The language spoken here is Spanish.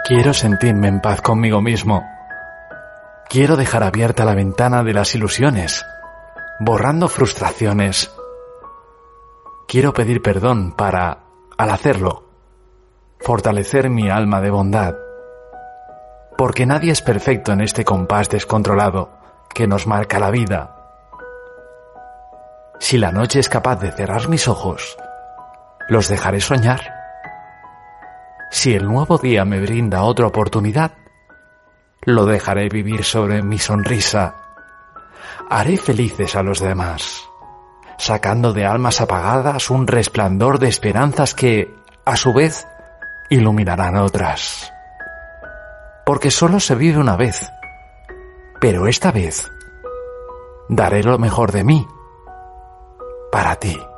Quiero sentirme en paz conmigo mismo. Quiero dejar abierta la ventana de las ilusiones, borrando frustraciones. Quiero pedir perdón para, al hacerlo, fortalecer mi alma de bondad. Porque nadie es perfecto en este compás descontrolado que nos marca la vida. Si la noche es capaz de cerrar mis ojos, los dejaré soñar. Si el nuevo día me brinda otra oportunidad, lo dejaré vivir sobre mi sonrisa. Haré felices a los demás, sacando de almas apagadas un resplandor de esperanzas que, a su vez, iluminarán otras. Porque solo se vive una vez, pero esta vez daré lo mejor de mí para ti.